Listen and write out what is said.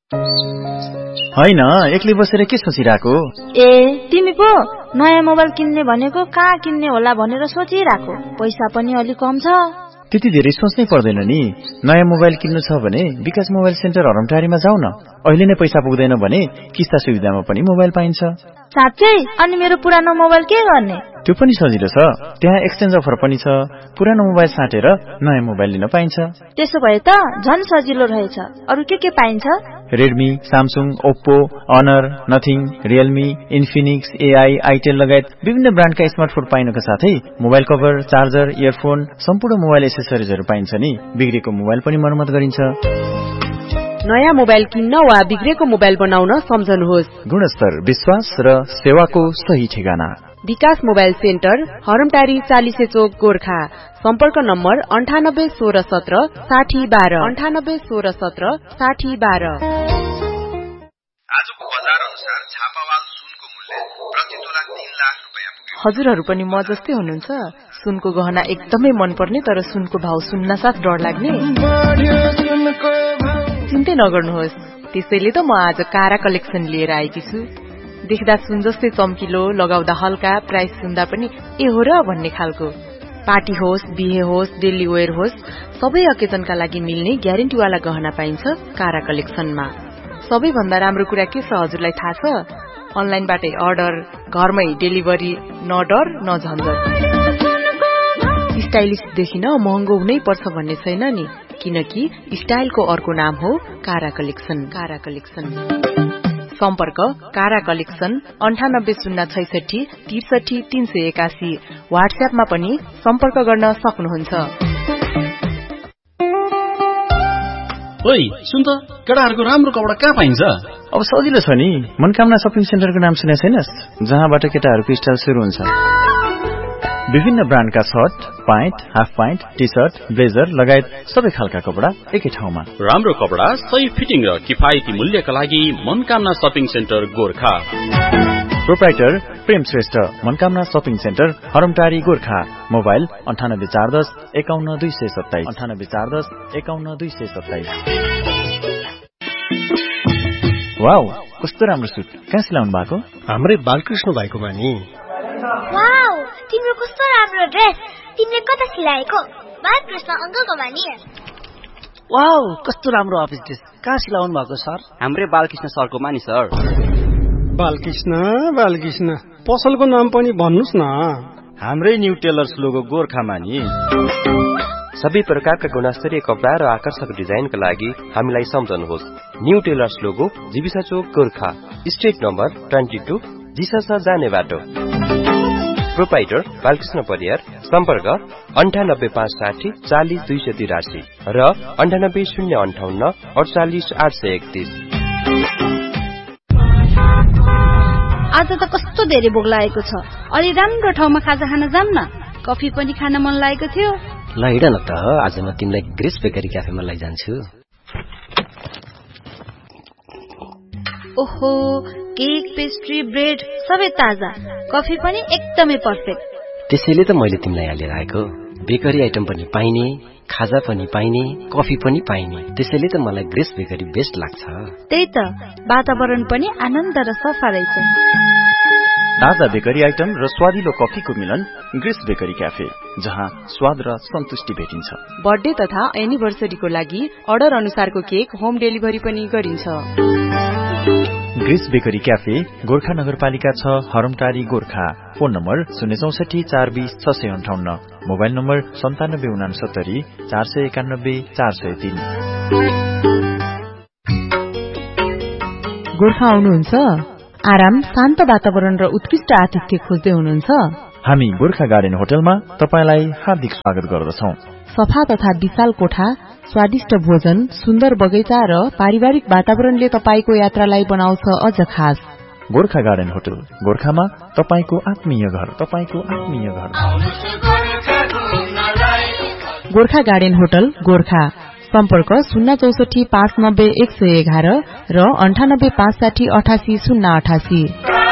हैन, एक्लै बसेर के सोचिराको? ए तिमी पो नयाँ मोबाइल किन्ने भनेको कहाँ किन्ने होला भनेर सोचिराको। पैसा पनि अलि कम छ। त्यति धेरै सोच्नै पर्दैन नि। नयाँ मोबाइल किन्नु छ भने विकास मोबाइल सेन्टर हरमटारीमा जाऊ न। अहिले नै पैसा पुग्दैन भने किस्ता सुविधामा पनि मोबाइल पाइन्छ। साच्चै? अनि मेरो पुरानो मोबाइल के गर्ने? त्यो पनि सजिलो छ। त्यहाँ एक्सचेन्ज अफर पनि छ। पुरानो मोबाइल साटेर नयाँ मोबाइल लिन पाइन्छ। त्यसो भए त झन् सजिलो रहेछ। अरु के पाइन्छ? Redmi, Samsung, Oppo, honour, nothing, Realme, Infinix, AI, Itel लगायत विभिन्न ब्रान्डका स्मार्टफोन पाइनुका साथै मोबाइल कभर, चार्जर, इयरफोन, सम्पूर्ण मोबाइल एसेसरिजहरू पाइन्छ नि। बिग्रेको मोबाइल पनि मर्मत गरिन्छ। नयाँ मोबाइल किन्न वा बिग्रेको मोबाइल बनाउन सम्झनुहोस्। गुणस्तर, विश्वास र सेवाको सही ठेगाना विकास मोबाइल सेन्टर, हरमटारी 40 चोक, गोर्खा। सम्पर्क नम्बर 981617 6012 981617 6012। आजको बजार अनुसार छापावाल सुनको मूल्य प्रति तोला 3 लाख रुपैयाँ पुग्यो। हजुरहरू पनि म जस्तै हुनुहुन्छ? सुनको गहना एकदमै मनपर्ने तर सुनको भाव सुन्नसाथ डर लाग्ने? चिन्तै नगर्नुहोस्। त्यसैले त म आज कारा कलेक्सन लिएर आएकी छु। देख्दा सुन जस्तै चम्किलो, लगाउँदा हल्का, प्राइस सुन्दा पनि ए हो र भन्ने खालको। पार्टी होस्, बिहे होस्, डेली वेयर होस्, सबै अकेजनका लागि मिल्ने ग्यारेन्टीवाला गहना पाइन्छ कारा कलेक्सनमा। सबैभन्दा राम्रो कुरा के छ हजुरलाई थाहा छ? अनलाइनबाटै अर्डर, घरमै डेलिभरी, न डर न झन्झट। स्टाइलिश देखिन महँगो हुनै पर्छ भन्ने छैन नि, किनकि स्टाइलको अर्को नाम हो कारा कलेक्सन। कारा कलेक्सन। सम्पर्क कारा कलेक्सन 980663 63381। व्हाट्सएपमा पनि सम्पर्क गर्न सक्नुहुन्छ। ओइ सुन त, केटाहरूको राम्रो कपडा कहाँ पाइन्छ? अब सजिलो छ नि। मनकामना शपिङ सेन्टरको नाम सुने छैनस्? जहाँबाट केटाहरूको स्टाइल सुरु हुन्छ। विभिन्न ब्रान्डका short, pant, half pant, T short, blazer लगायत सबै खालका कपडा एकै ठाउँमा। राम्रो कपडा, सही फिटिङ र किफायती मूल्यका लागि Manakamana shopping centre Gorkha. Proprietor प्रेम Shrestha, Manakamana shopping centre, हरमटारी, Gorkha. Mobile 9841 51227 9841 51227। Wow, कस्तो राम्रो सुट। कहाँ सिलाउनु भएको? हाम्रै बालकृष्ण भाइको बानी। वाउ, तिम्रो कस्तो राम्रो ड्रेस। तिमीले कता सिलाएको? बालकृष्ण अंकलको बानी। वाउ, कस्तो राम्रो अफिस ड्रेस। कहाँ सिलाउनु भएको सर? हाम्रै बालकृष्ण सरको मानी सर। बालकृष्ण पसलको नाम पनि भन्नुस् न। हाम्रै न्यू टेलर्स लोगो गोर्खामा नि। सबै प्रकारका गुणस्तरीय कपडा र आकर्षक डिजाइनका लागि हामीलाई सम्झनुहोस्। न्यू टेलर्स लोगो, जीविसा चोक, गोर्खा। स्ट्रिट नम्बर 22, जिसासा जाने बाटो। प्रोप्राइटर बालकृष्ण परियार। सम्पर्क 98560 40 283 र 98058 48 831। आज त कस्तो धेरै भोक लागेको छ। अलि राम्रो ठाउँमा खाजा खान जाम न। कफी पनि खान मन लागेको थियो। ल हिँड न त, आज म तिमीलाई ग्रेस बेकरी क्याफेमा लैजान्छु। ओहो, केक, पेस्ट्री, ब्रेड सबै ताजा। कफी पनि एकदमै पर्फेक्ट। त्यसैले त मैले तिमीलाई यहाँ लिएर आएको। बेकरी आइटम पनि पाइने, खाजा पनि पाइने, कफी पनि पाइने। त्यसैले त मलाई ग्रेस बेकरी बेस्ट लाग्छ। त्यही त, वातावरण पनि आनन्द र सफा रहेछ। ताजा बेकरी आइटम र स्वादिलो कफीको मिलन ग्रेस बेकरी क्याफे, जहाँ स्वाद र सन्तुष्टि भेटिन्छ। बर्थडे तथा एनिभर्सरीको लागि अर्डर अनुसारको केक होम डेलिभरी पनि गरिन्छ। ग्रेस बेकरी क्याफे, गोर्खा नगरपालिका 6, हरमटारी, Gorkha. Phone number 064 420 658। Mobile number 9769 491 403। Gorkha आउनुहुन्छ? आराम, शान्त वातावरण र उत्कृष्ट आतिथ्य खोज्दै हुनुहुन्छ? हामी गोर्खा गार्डन होटलमा तपाईलाई हार्दिक स्वागत गर्दछौं। सफा तथा विशाल कोठा, स्वादिष्ट भोजन, सुन्दर बगैँचा र पारिवारिक वातावरणले तपाईको यात्रालाई बनाउँछ अझ खास। गोर्खा गार्डन होटल, गोर्खामा तपाईको आत्मीय घर। तपाईको आत्मीय घर। Gorkha garden hotel, Gorkha. सम्पर्क 064 590 111 र 98 560 88 088।